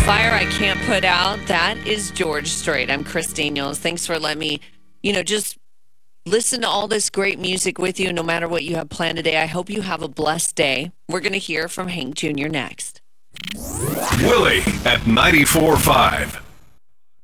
Fire I Can't Put Out. That is George Strait. I'm Chris Daniels. Thanks for letting me, just listen to all this great music with you no matter what you have planned today. I hope you have a blessed day. We're going to hear from Hank Jr. next. Willie at 94.5.